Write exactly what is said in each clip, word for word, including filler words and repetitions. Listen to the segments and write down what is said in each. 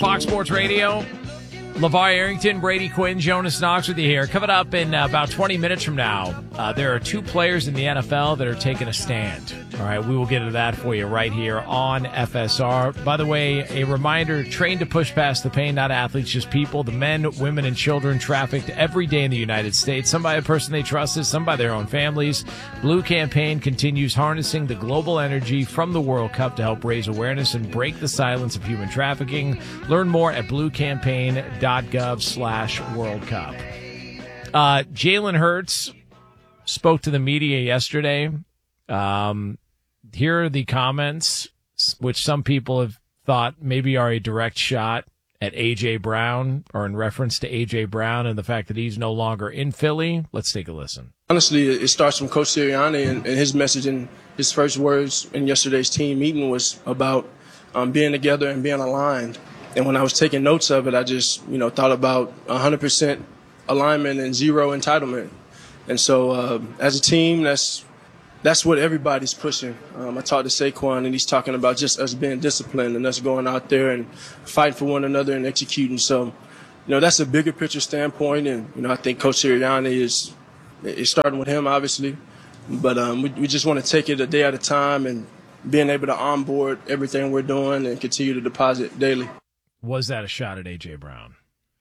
Fox Sports Radio, LeVar Arrington, Brady Quinn, Jonas Knox with you here. Coming up in uh, about twenty minutes from now, uh, there are two players in the N F L that are taking a stand. All right, we will get into that for you right here on F S R. By the way, a reminder, trained to push past the pain, not athletes, just people, the men, women, and children trafficked every day in the United States, some by a person they trusted, some by their own families. Blue Campaign continues harnessing the global energy from the World Cup to help raise awareness and break the silence of human trafficking. Learn more at bluecampaign.gov slash World Cup. Uh, Jalen Hurts spoke to the media yesterday. Um, here are the comments, which some people have thought maybe are a direct shot at A J. Brown, or in reference to A J. Brown and the fact that he's no longer in Philly. Let's take a listen. Honestly, it starts from Coach Sirianni, and, and his message in his first words in yesterday's team meeting was about um, being together and being aligned. And when I was taking notes of it, I just, you know, thought about one hundred percent alignment and zero entitlement. And so uh, as a team, that's that's what everybody's pushing. Um, I talked to Saquon, and he's talking about just us being disciplined and us going out there and fighting for one another and executing. So, you know, that's a bigger picture standpoint. And, you know, I think Coach Sirianni is, is starting with him, obviously. But um, we, we just want to take it a day at a time and being able to onboard everything we're doing and continue to deposit daily. Was that a shot at A J. Brown?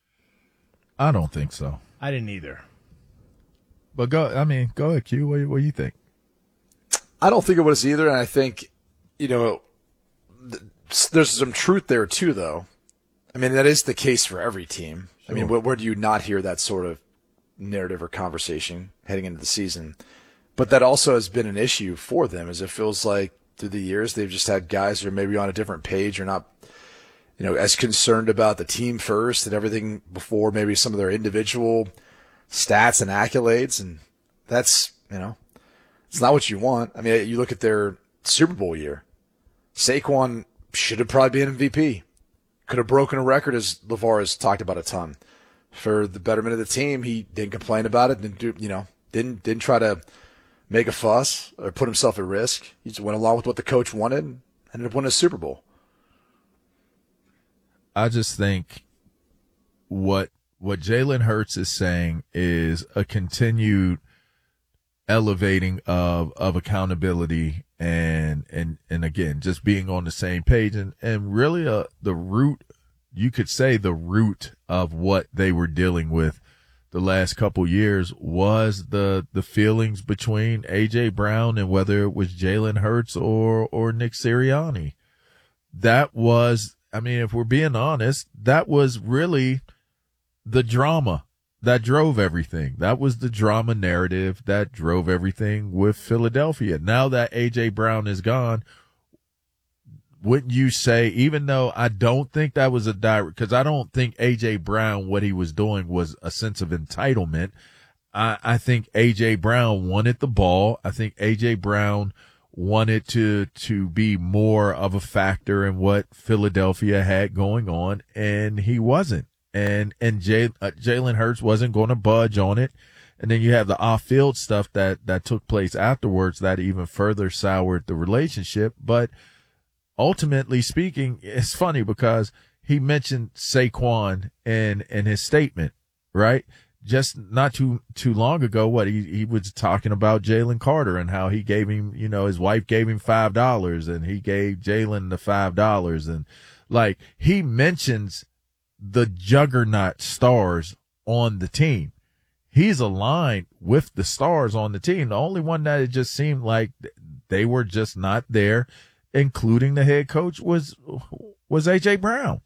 I don't think so. I didn't either. But go, I mean, go ahead, Q. What, what do you think? I don't think it was either, and I think, you know, th- there's some truth there too, though. I mean, that is the case for every team. Sure. I mean, where, where do you not hear that sort of narrative or conversation heading into the season? But that also has been an issue for them, as it feels like through the years they've just had guys who are maybe on a different page or not, you know, as concerned about the team first and everything before maybe some of their individual stats and accolades. And that's, you know, it's not what you want. I mean, you look at their Super Bowl year. Saquon should have probably been M V P. Could have broken a record, as LeVar has talked about a ton. For the betterment of the team, he didn't complain about it. Didn't do, you know, didn't didn't try to make a fuss or put himself at risk. He just went along with what the coach wanted and ended up winning a Super Bowl. I just think what what Jalen Hurts is saying is a continued elevating of of accountability and and and again just being on the same page and and really uh, the root, you could say the root of what they were dealing with the last couple years was the the feelings between A J. Brown and whether it was Jalen Hurts or or Nick Sirianni. That was, I mean, if we're being honest, that was really the drama that drove everything. That was the drama narrative that drove everything with Philadelphia. Now that A J. Brown is gone, wouldn't you say, even though I don't think that was a direct, because I don't think A J. Brown, what he was doing was a sense of entitlement. I, I think A J. Brown wanted the ball. I think A J. Brown wanted to to be more of a factor in what Philadelphia had going on, and he wasn't. And and Jay, uh, Jalen Hurts wasn't going to budge on it. And then you have the off-field stuff that, that took place afterwards that even further soured the relationship. But ultimately speaking, it's funny because he mentioned Saquon in, in his statement, right? Just not too too long ago, what he, he was talking about Jalen Carter and how he gave him, you know, his wife gave him five dollars and he gave Jalen the five dollars. And like he mentions the juggernaut stars on the team. He's aligned with the stars on the team. The only one that it just seemed like they were just not there, including the head coach, was was A J. Brown.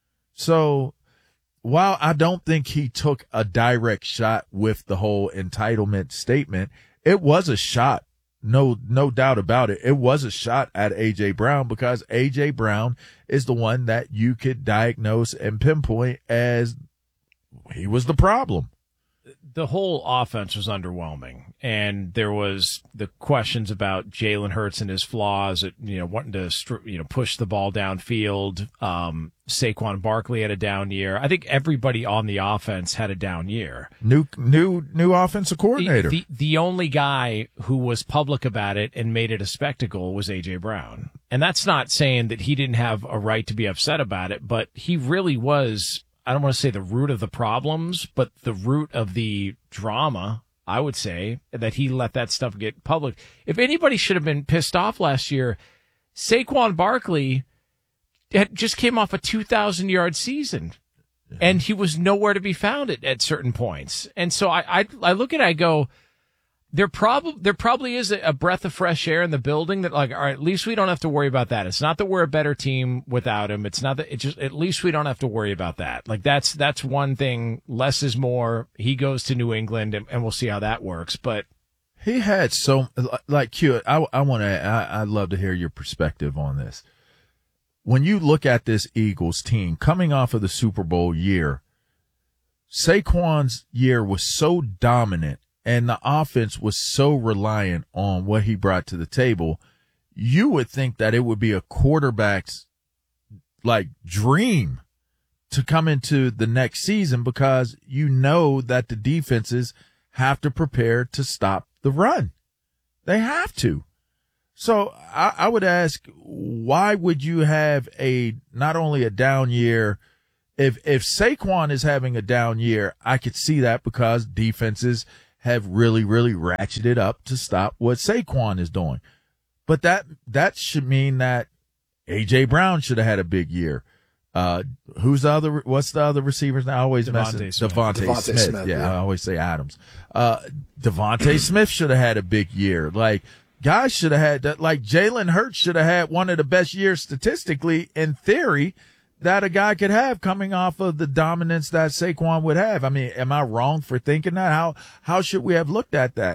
So while I don't think he took a direct shot with the whole entitlement statement, it was a shot. No, no doubt about it. It was a shot at A J. Brown because A J. Brown is the one that you could diagnose and pinpoint as he was the problem. The whole offense was underwhelming, and there was the questions about Jalen Hurts and his flaws at, you know, wanting to, you know, push the ball downfield. Um, Saquon Barkley had a down year. I think everybody on the offense had a down year. New, new, new offensive coordinator. The, the, the only guy who was public about it and made it a spectacle was A J. Brown. And that's not saying that he didn't have a right to be upset about it, but he really was, I don't want to say the root of the problems, but the root of the drama, I would say, that he let that stuff get public. If anybody should have been pissed off last year, Saquon Barkley had just came off a two thousand yard season, and he was nowhere to be found at, at certain points. And so I, I, I look at it, I go, there probably, there probably is a, a breath of fresh air in the building that, like, all right, at least we don't have to worry about that. It's not that we're a better team without him. It's not that it just, at least we don't have to worry about that. Like, that's, that's one thing. Less is more. He goes to New England, and, and we'll see how that works. But he had so, like, Q, I, I want to, I, I'd love to hear your perspective on this. When you look at this Eagles team coming off of the Super Bowl year, Saquon's year was so dominant and the offense was so reliant on what he brought to the table, you would think that it would be a quarterback's, like, dream to come into the next season, because you know that the defenses have to prepare to stop the run. They have to. So I, I would ask, why would you have a, not only a down year, if, if Saquon is having a down year, I could see that because defenses have really, really ratcheted up to stop what Saquon is doing. But that, that should mean that A J Brown should have had a big year. Uh, who's the other, what's the other receivers now? I always mess Devontae it. Smith. Devontae, Devontae Smith. Smith, yeah, yeah. I always say Adams. Uh, Devontae Smith should have had a big year. Like, guys should have had that. Like, Jalen Hurts should have had one of the best years statistically, in theory, that a guy could have coming off of the dominance that Saquon would have. I mean, am I wrong for thinking that? How, how should we have looked at that?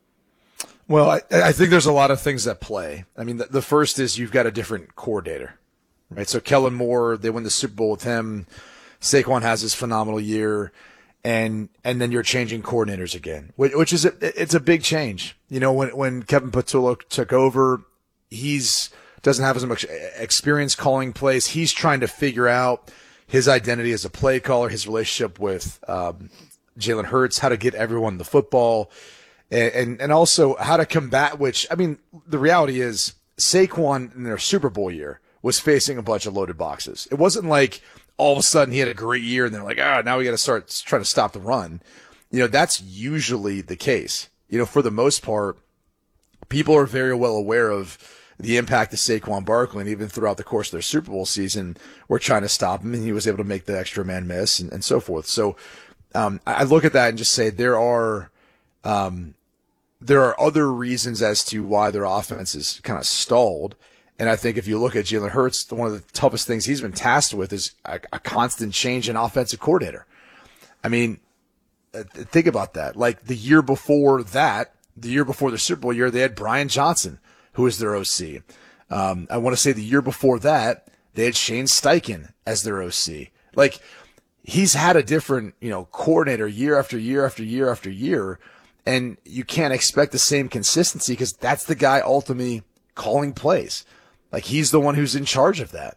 Well, I, I think there's a lot of things at play. I mean, the, the first is you've got a different coordinator, right? So Kellen Moore, they win the Super Bowl with him. Saquon has his phenomenal year, and and then you're changing coordinators again, which, which is a, it's a big change. You know, when when Kevin Patullo took over, he's doesn't have as much experience calling plays. He's trying to figure out his identity as a play caller, his relationship with um, Jalen Hurts, how to get everyone the football, and, and and also how to combat. Which, I mean, the reality is Saquon in their Super Bowl year was facing a bunch of loaded boxes. It wasn't like all of a sudden he had a great year and they're like, ah, now we got to start trying to stop the run. You know, that's usually the case. You know, for the most part, people are very well aware of the impact of Saquon Barkley, and even throughout the course of their Super Bowl season, we're trying to stop him, and he was able to make the extra man miss and, and so forth. So um, I look at that and just say there are um, there are other reasons as to why their offense is kind of stalled. And I think if you look at Jalen Hurts, one of the toughest things he's been tasked with is a, a constant change in offensive coordinator. I mean, think about that. Like the year before that, the year before the Super Bowl year, they had Brian Johnson, who was their O C. Um, I want to say the year before that, they had Shane Steichen as their O C. Like, he's had a different, you know, coordinator year after year after year after year, and you can't expect the same consistency because that's the guy ultimately calling plays. Like, he's the one who's in charge of that.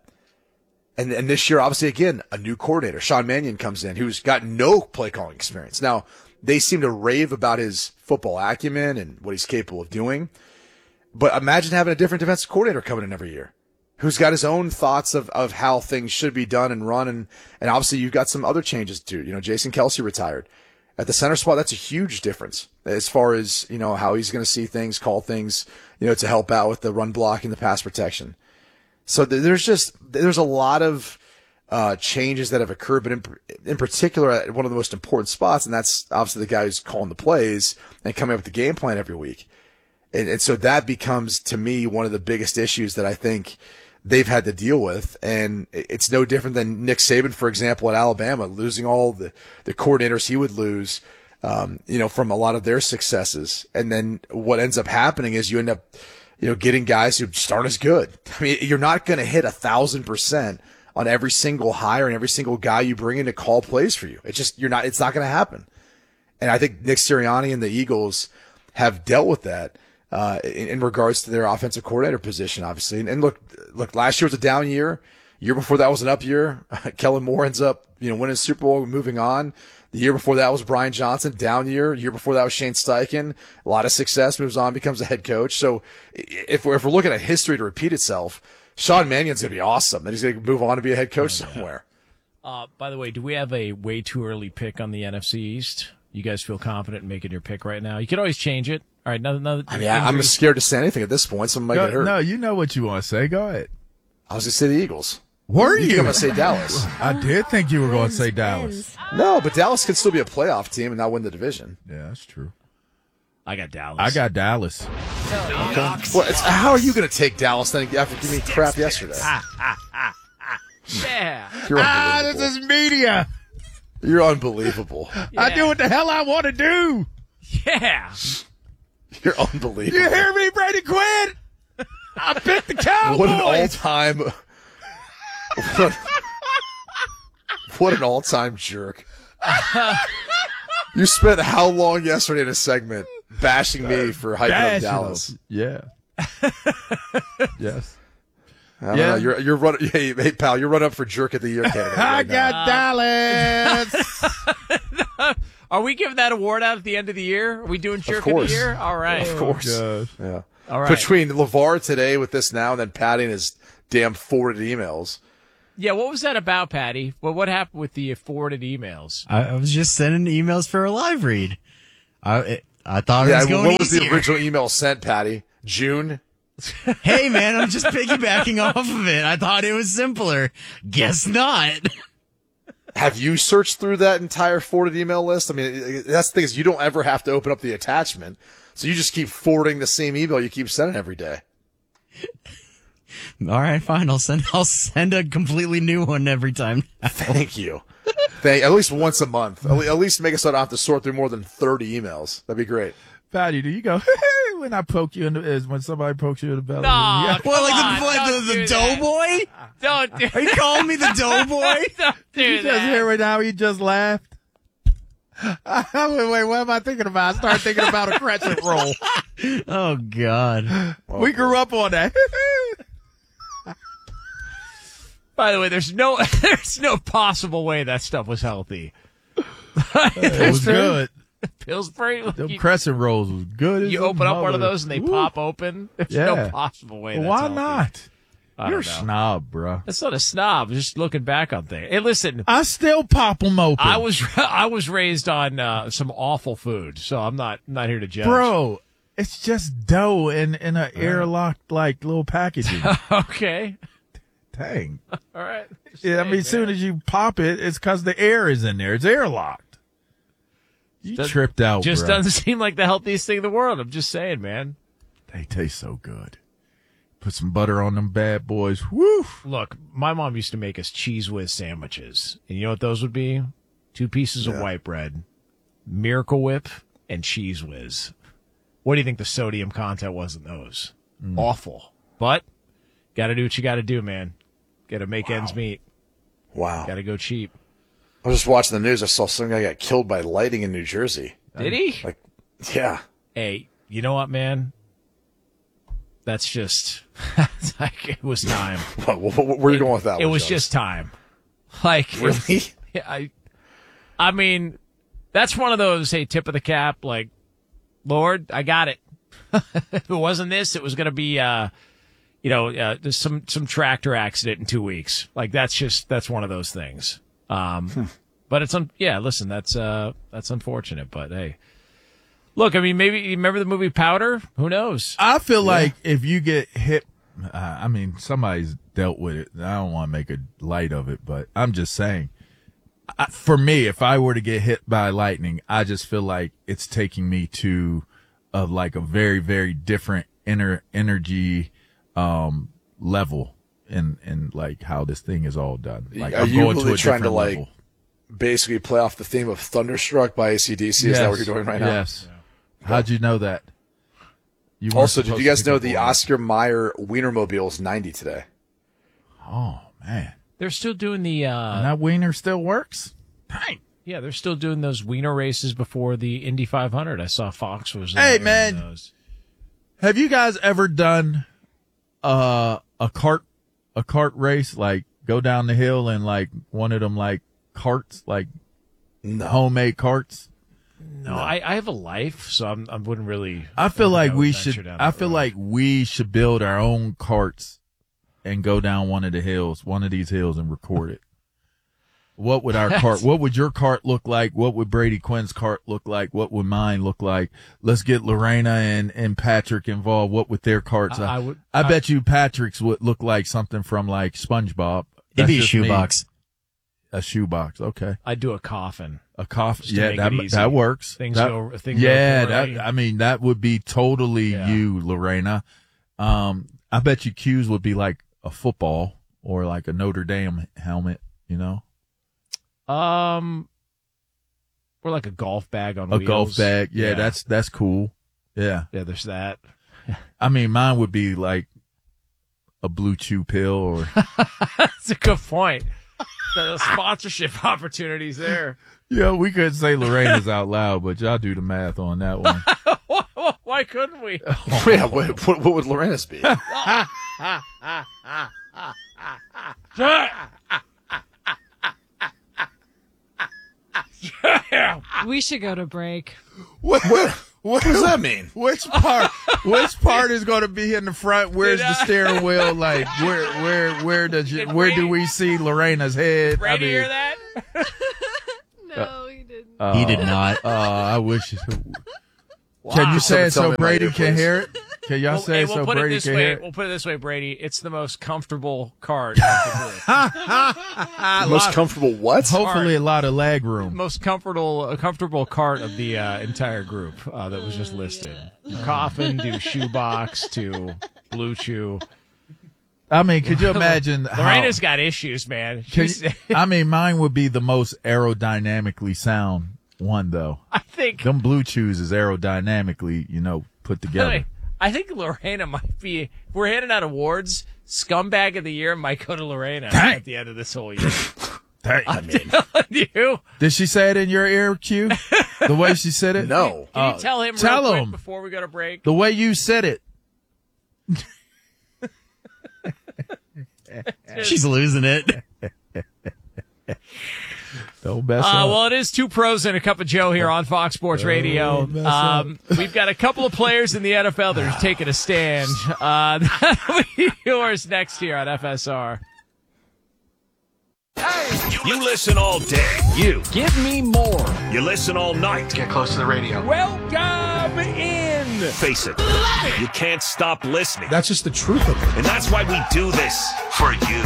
And and this year, obviously, again, a new coordinator, Sean Mannion, comes in, who's got no play calling experience. Now, they seem to rave about his football acumen and what he's capable of doing. But imagine having a different defensive coordinator coming in every year, who's got his own thoughts of, of how things should be done and run. And, and obviously, you've got some other changes too. You know, Jason Kelce retired. At the center spot, that's a huge difference as far as, you know, how he's going to see things, call things, you know, to help out with the run block and the pass protection. So there's just, there's a lot of uh, changes that have occurred, but in, in particular at one of the most important spots, and that's obviously the guy who's calling the plays and coming up with the game plan every week. And, and so that becomes, to me, one of the biggest issues that I think they've had to deal with. And it's no different than Nick Saban, for example, at Alabama, losing all the, the coordinators he would lose, um, you know, from a lot of their successes. And then what ends up happening is you end up, you know, getting guys who just aren't as good. I mean, you're not going to hit a thousand percent on every single hire and every single guy you bring in to call plays for you. It's just, you're not, it's not going to happen. And I think Nick Sirianni and the Eagles have dealt with that. Uh, in, in regards to their offensive coordinator position, obviously. And, and look, look, last year was a down year. Year before that was an up year. Kellen Moore ends up, you know, winning Super Bowl, moving on. The year before that was Brian Johnson, down year. Year before that was Shane Steichen. A lot of success, moves on, becomes a head coach. So if we're, if we're looking at history to repeat itself, Sean Mannion's going to be awesome. And he's going to move on to be a head coach somewhere. Uh, by the way, do we have a way too early pick on the N F C East? You guys feel confident in making your pick right now? You can always change it. All right, another, another I mean, I'm scared to say anything at this point. Someone might Go, get hurt. no, you know what you want to say. Go ahead. I was going to say the Eagles. Were you? You think I'm going to say Dallas? I did think you were going to say Dallas. No, but Dallas can still be a playoff team and not win the division. Yeah, that's true. I got Dallas. I got Dallas. Well, it's, how are you going to take Dallas then after giving me crap yesterday? Yeah. You're Ah, unbelievable. this is media. You're unbelievable. I do what the hell I want to do. Yeah. You're unbelievable. You hear me, Brady Quinn? I picked the Cowboys. What an all-time... What, what an all-time jerk. You spent how long yesterday in a segment bashing me for hyping up Dallas? Yeah. Yes. I don't Yeah. know. You're, you're running, hey, hey, pal, you're running up for jerk of the year candidate. I Right got now. Dallas. Are we giving that award out at the end of the year? Are we doing Jerk of, course. the Year? All right. Of course. God. Yeah. All right. Between LeVar today with this now and then patting his damn forwarded emails. Yeah, what was that about, Patty? Well, what happened with the forwarded emails? I, I was just sending emails for a live read. I it, I thought it Yeah, was going what was the easier. original email sent, Patty? June? Hey, man, I'm just piggybacking off of it. I thought it was simpler. Guess not. Have you searched through that entire forwarded email list? I mean, that's the thing is you don't ever have to open up the attachment. So you just keep forwarding the same email you keep sending every day. All right, fine. I'll send. I'll send a completely new one every time. Thank you. Thank, at least once a month. At le- at least make us so I don't have to sort through more than thirty emails. That'd be great. Patty, do you go when I poke you in the is when somebody pokes you in the belly? No, Yeah. come What, like on, the what, don't the, the do that. doughboy? Don't do Are you calling me the doughboy? Don't do You just that. hear it now. You just laughed. wait, wait, what am I thinking about? I started thinking about a crescent roll. Oh God. We grew up on that. By the way, there's no there's no possible way that stuff was healthy. It was good. Pillsbury, Them you, crescent rolls was good. as you a open up one of mother. those and they Ooh. pop open. There's Yeah. no possible way. That's Why healthy. not? I You're a don't know. snob, bro. That's not a snob. Just looking back on things. Hey, listen. I still pop them open. I was I was raised on uh, some awful food, so I'm not not here to judge. Bro, it's just dough in, in an airlocked, like, little packaging. Okay. Dang. All right. Just Yeah, I saying, mean, as soon man. as you pop it, it's because the air is in there. It's airlocked. You Does- tripped out, just bro. doesn't seem like the healthiest thing in the world. I'm just saying, man. They taste so good. Put some butter on them bad boys. Woo! Look, my mom used to make us Cheese Whiz sandwiches. And you know what those would be? Two pieces of Yeah. white bread, Miracle Whip, and Cheese Whiz. What do you think the sodium content was in those? Mm. Awful. But got to do what you got to do, man. Got to make ends meet. Wow. Got to go cheap. I was just watching the news. I saw some guy got killed by lightning in New Jersey. Did he? Like, yeah. Hey, you know what, man? That's just it's like it was time. What, what, where are you going with that It one, was Jonas? just time. Like Really? Yeah, I, I mean, that's one of those, hey, tip of the cap, like, Lord, I got it. If it wasn't this, it was going to be, uh, you know, uh, there's some, some tractor accident in two weeks. Like, that's just, that's one of those things. Um, Hmm. but it's, un- yeah, listen, that's, uh, that's unfortunate, but hey. Look, I mean, maybe, you remember the movie Powder? Who knows? I feel like if you get hit, uh, I mean, somebody's dealt with it. I don't want to make a light of it, but I'm just saying. I, for me, if I were to get hit by lightning, I just feel like it's taking me to a, like a very, very different inner energy, um, level in, in like how this thing is all done. Like Are I'm you going to really a trying to, different like, level. basically play off the theme of Thunderstruck by A C D C? Is that what you're doing right now? Yes. How'd you know that? You weren't Also, did supposed you guys to know pick the up on it. Oscar Mayer Wienermobile is ninety today? Oh man, They're still doing the, uh, and that wiener still works. Dang. yeah, they're still doing those wiener races before the Indy five hundred. I saw Fox was, uh, Hey, airing man. those. Have you guys ever done uh, a cart a cart race like Go down the hill in like one of them like carts, like No. homemade carts. No, I, I have a life, so I'm, I wouldn't really. I feel like would we venture should. down I that feel road. like we should build our own carts and go down one of the hills, one of these hills, and record it. What would our cart? What would your cart look like? What would Brady Quinn's cart look like? What would mine look like? Let's get Lorena and, and Patrick involved. What would their carts? I- I would- I, I- bet you Patrick's would look like something from like SpongeBob. It'd That's be a just me. shoebox. A shoebox. Okay. I'd do a coffin. A coffin. Just to Yeah, make that it easy. that works. Things That- go- things go yeah, poorly. that. I mean, that would be totally Yeah. you, Lorena. Um, I bet you Q's would be like a football or like a Notre Dame helmet. You know, Um, or like a golf bag on a wheels. golf bag. Yeah, that's that's cool. Yeah, yeah. There's that. I mean, mine would be like a Blue Chew pill or That's a good point. The sponsorship opportunities there. yeah. We could say Lorena's out loud, but y'all do the math on that one. Why couldn't we? Yeah, what, what, what would Lorena's be? We should go to break. What, what, What does that mean? Which part? Which part is going to be in the front? Where's the steering wheel? Like where? Where? Where does you, Did where do Brady- we see Lorena's head? Ready I to mean, hear that? No, he didn't. uh, He did not. Oh, I wish. Can you say it Tell me so my Brady ear, can please. hear it? Can y'all We'll, say hey, it we'll so put it Brady this can way. hear it? We'll put it this way, Brady. It's the most comfortable cart. the Most comfortable what? Hopefully, a lot of leg room. most comfortable, uh, comfortable cart of the uh, entire group uh, that was just listed. Coffin to shoebox to Blue Chew. I mean, could you imagine? how, Lorena's got issues, man. can She's, you- I mean, mine would be the most aerodynamically sound one, though. I think. Them Blue Chews is aerodynamically, you know, put together. I think Lorena might be. If we're handing out awards, scumbag of the year might go to Lorena Dang. at the end of this whole year. I mean, you did she say it in your ear, Q? The way she said it? No. Can Uh, you tell him tell real quick him. before we go to break? The way you said it. She's losing it. Don't mess Uh, up. well, it is two pros and a cup of Joe here on Fox Sports Radio. mess Um, we've got a couple of players in the N F L that are taking a stand. Uh, that'll be yours next year on F S R. You listen all day. You. Give me more. You listen all night. Get close to the radio. Welcome in. Face it. You can't stop listening. That's just the truth of it. And that's why we do this. For you.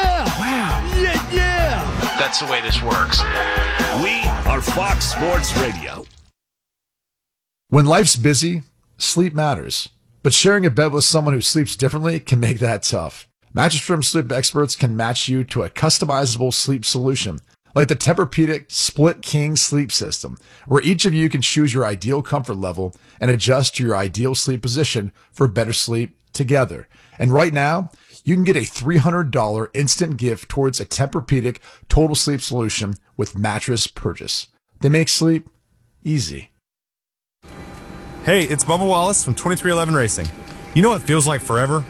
That's the way this works. We are Fox Sports Radio. When life's busy, sleep matters. But sharing a bed with someone who sleeps differently can make that tough. Mattress Firm sleep experts can match you to a customizable sleep solution, like the Tempur-Pedic Split King sleep system, where each of you can choose your ideal comfort level and adjust to your ideal sleep position for better sleep together. And right now, you can get a three hundred dollars instant gift towards a Tempur-Pedic total sleep solution with mattress purchase. They make sleep easy. Hey, it's Bubba Wallace from twenty-three eleven Racing. You know what feels like forever?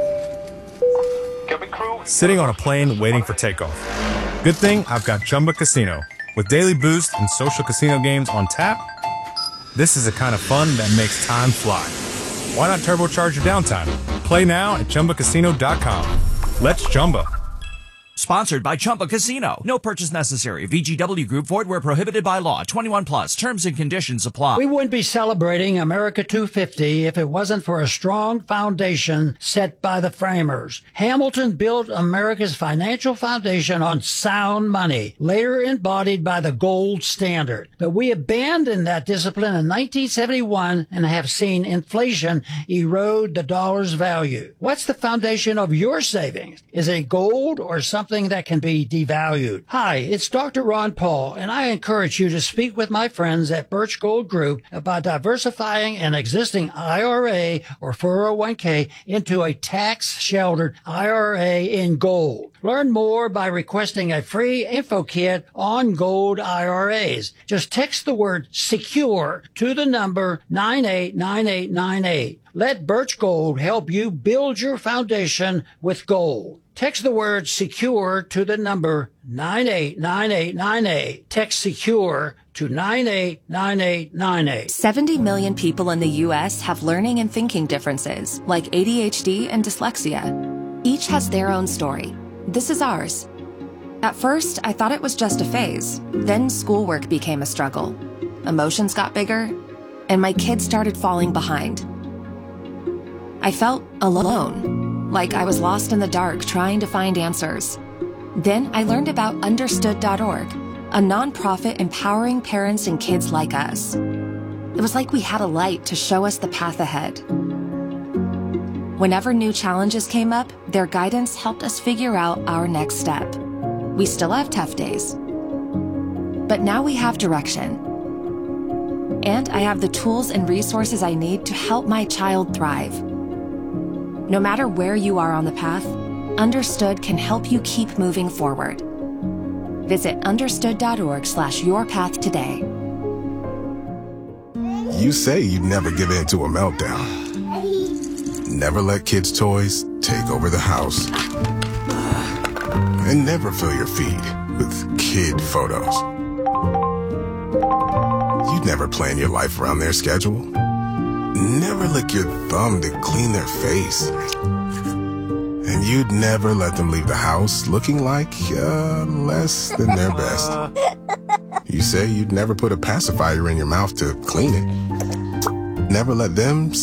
Sitting on a plane waiting for takeoff. Good thing I've got Chumba Casino. With daily boost and social casino games on tap, this is the kind of fun that makes time fly. Why not turbocharge your downtime? Play now at Chumba Casino dot com. Let's Chumba. Sponsored by Chumba Casino. No purchase necessary. V G W Group. Void where prohibited by law. twenty-one plus. Terms and conditions apply. We wouldn't be celebrating America two fifty if it wasn't for a strong foundation set by the framers. Hamilton built America's financial foundation on sound money, later embodied by the gold standard. But we abandoned that discipline in nineteen seventy-one and have seen inflation erode the dollar's value. What's the foundation of your savings? Is it gold or something that can be devalued? Hi, it's Doctor Ron Paul, and I encourage you to speak with my friends at Birch Gold Group about diversifying an existing I R A or four oh one k into a tax-sheltered I R A in gold. Learn more by requesting a free info kit on gold I R As. Just text the word SECURE to the number nine eight nine eight nine eight. Let Birch Gold help you build your foundation with gold. Text the word SECURE to the number nine eight nine eight nine eight. Text SECURE to nine eight nine eight nine eight. seventy million people in the U S have learning and thinking differences, like A D H D and dyslexia. Each has their own story. This is ours. At first, I thought it was just a phase. Then schoolwork became a struggle. Emotions got bigger, and my kids started falling behind. I felt alone, like I was lost in the dark trying to find answers. Then I learned about understood dot org, a nonprofit empowering parents and kids like us. It was like we had a light to show us the path ahead. Whenever new challenges came up, their guidance helped us figure out our next step. We still have tough days, but now we have direction. And I have the tools and resources I need to help my child thrive. No matter where you are on the path, Understood can help you keep moving forward. Visit understood.org slash your path today. You say you'd never give in to a meltdown. Never let kids' toys take over the house. And never fill your feed with kid photos. You'd never plan your life around their schedule. Never lick your thumb to clean their face. And you'd never let them leave the house looking like uh, less than their best. You say you'd never put a pacifier in your mouth to clean it. Never let them